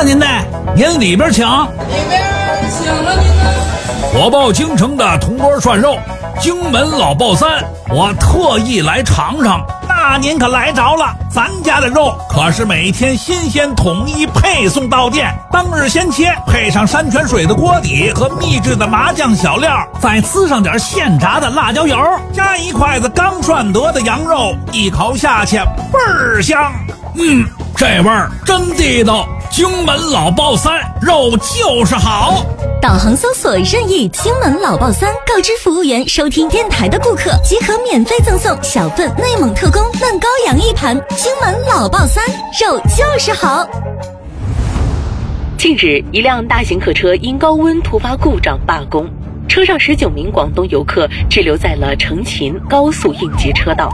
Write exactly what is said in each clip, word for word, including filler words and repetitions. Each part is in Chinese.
您的，您里边请。 里边请了您呢。 我报京城的铜锅涮肉，荆门老爆三，我特意来尝尝。那您可来着了，咱家的肉可是每天新鲜统一配送到店，当日先切，配上山泉水的锅底和秘制的麻酱小料，再呲上点现炸的辣椒油，加一筷子刚涮得的羊肉，一口下去倍儿香。嗯，这味儿真地道。荆门老爆三，肉就是好。 导航搜索任意荆门老爆三，告知服务员收听电台的顾客即可免费赠送小份内蒙特供嫩羔羊一盘。荆门老爆三，肉就是好。 近日，一辆大型客车因高温突发故障罢工，车上十九名广东游客滞留在了成秦高速应急车道。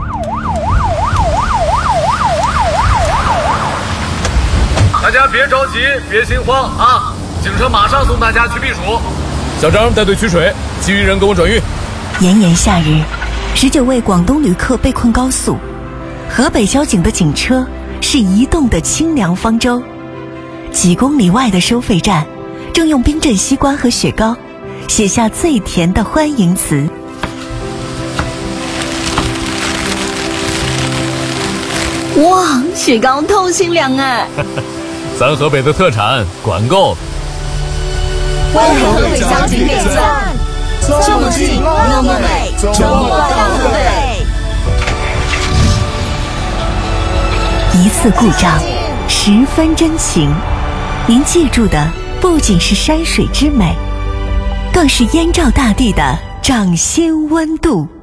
大家别着急，别心慌啊！警车马上送大家去避暑。小张带队取水，其余人跟我转运。 炎炎夏日，十九位广东旅客被困高速，河北交警的警车是移动的清凉方舟。几公里外的收费站，正用冰镇西瓜和雪糕写下最甜的欢迎词。 哇，雪糕透心凉哎！ 咱河北的特产，管够。 为河北交警点赞，这么近，那么美，周末到河北。 一次故障，十分真情。您记住的不仅是山水之美，更是燕赵大地的掌心温度。